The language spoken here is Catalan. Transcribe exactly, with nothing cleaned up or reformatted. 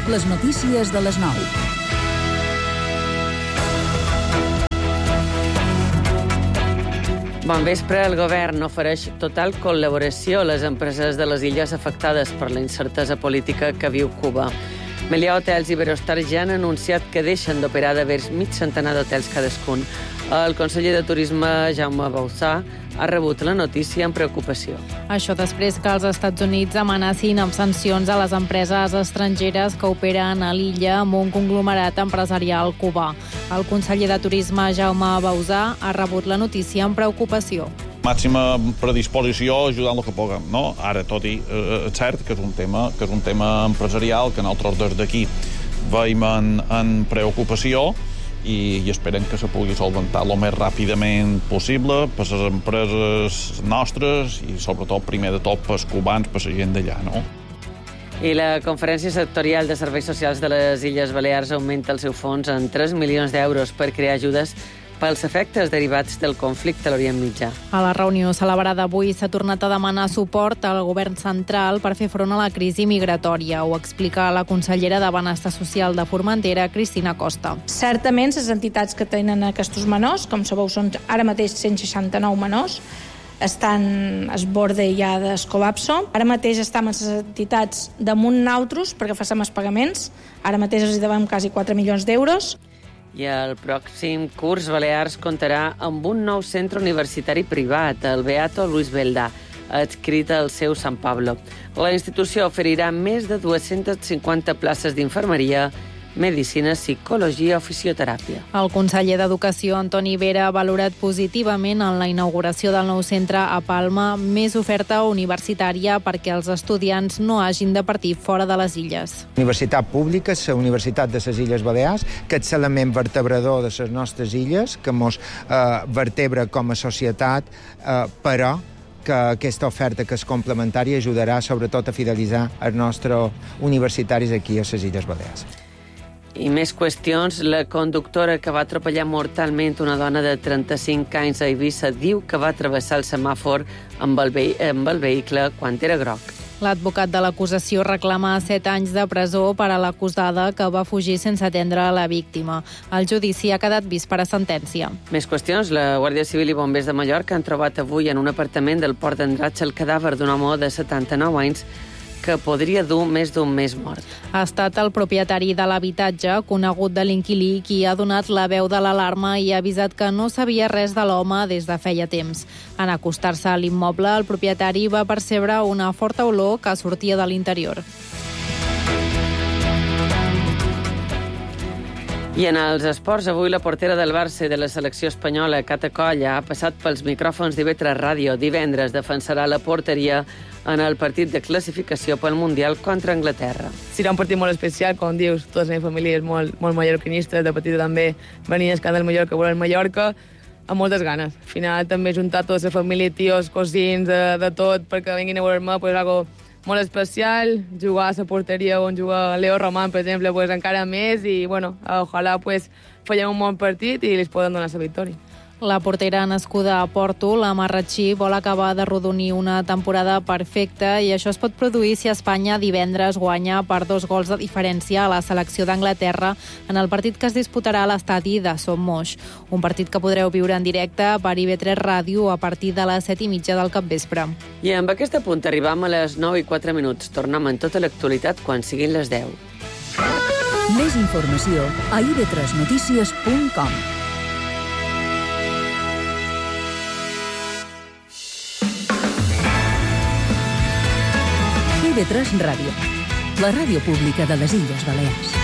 Les notícies de les nou. Bon vespre. El govern ofereix total col·laboració a les empreses de les illes afectades per la incertesa política que viu Cuba. Meliá Hotels i Iberostar ja han anunciat que deixen d'operar de vers mig centenar d'hotels cadascun. El conseller de Turisme, Jaume Bauzá, ha rebut la notícia amb preocupació. Això després que els Estats Units amenacin amb sancions a les empreses estrangeres que operen a l'illa amb un conglomerat empresarial cubà. El conseller de Turisme, Jaume Bauzá, ha rebut la notícia amb preocupació. Màxima predisposició a ajudar el que puguem, no? Ara, tot i eh, és cert que és un tema que és un tema empresarial que nosaltres des d'aquí veiem en, en preocupació i, i esperem que se pugui solventar el més ràpidament possible per les empreses nostres i sobretot primer de tot pels cubans, per la gent d'allà, no? I la Conferència Sectorial de Serveis Socials de les Illes Balears augmenta el seu fons en tres milions d'euros per crear ajudes pels efectes derivats del conflicte a l'Orient Mitjà. A la reunió celebrada avui s'ha tornat a demanar suport al govern central per fer front a la crisi migratòria. Ho explica la consellera de Benestar Social de Formentera, Cristina Costa. Certament, les entitats que tenen aquests menors, com sabeu, són ara mateix cent seixanta-nou menors, estan al borde ja del col·lapso. Ara mateix estem amb les entitats damunt nosaltres perquè facem els pagaments. Ara mateix els devem quasi quatre milions d'euros. I el pròxim curs Balears comptarà amb un nou centre universitari privat, el Beato Luis Belda, adscrit al seu Sant Pablo. La institució oferirà més de dues-centes cinquanta places d'infermeria, medicina, psicologia o fisioteràpia. El conseller d'Educació, Antoni Vera, ha valorat positivament en la inauguració del nou centre a Palma més oferta universitària perquè els estudiants no hagin de partir fora de les illes. Universitat pública, la Universitat de les Illes Balears, que és l'element vertebrador de les nostres illes, que ens eh, vertebra com a societat, eh, però que aquesta oferta que és complementària ajudarà sobretot a fidelitzar els nostres universitaris aquí a les Illes Balears. I més qüestions. La conductora que va atropellar mortalment una dona de trenta-cinc anys a Eivissa diu que va travessar el semàfor amb el, ve amb el vehicle quan era groc. L'advocat de l'acusació reclama set anys de presó per a l'acusada que va fugir sense atendre la víctima. El judici ha quedat vist per a sentència. Més qüestions. La Guàrdia Civil i Bombers de Mallorca han trobat avui en un apartament del Port d'Andratx el cadàver d'un home de setanta-nou anys que podria dur més d'un mes mort. Ha estat el propietari de l'habitatge, conegut de l'inquilí, qui ha donat la veu de l'alarma i ha avisat que no sabia res de l'home des de feia temps. En acostar-se a l'immoble, el propietari va percebre una forta olor que sortia de l'interior. I en els esports, avui la portera del Barça de la selecció espanyola, Cata Colla, ha passat pels micròfons d'I V tres Ràdio. Divendres defensarà la porteria en el partit de classificació pel Mundial contra Anglaterra. Serà un partit molt especial, com dius, tota la meva família és molt, molt mallorquinista, de petita també venia escant del Mallorca, volen Mallorca, amb moltes ganes. Al final també juntar tota la família, tios, cosins, de, de tot, perquè vinguin a veure-me, pues, algo molt especial, jugar a la porteria on juga Leo Román, per exemple, pues, encara més, i bueno, ojalà pues, fallem un bon partit i els poden donar la victòria. La portera nascuda a Porto, la Marratxí, vol acabar de rodonir una temporada perfecta i això es pot produir si Espanya divendres guanya per dos gols de diferència a la selecció d'Anglaterra en el partit que es disputarà a l'estadi de Son Moix. Un partit que podreu viure en directe per I V tres Ràdio a partir de les set i mitja del capvespre. I amb aquest punt arribam a les nou i quatre minuts. Tornem en tota l'actualitat quan siguin les deu. Més informació a i ve tres notícies punt com. I ve tres Ràdio, la ràdio pública de les Illes Balears.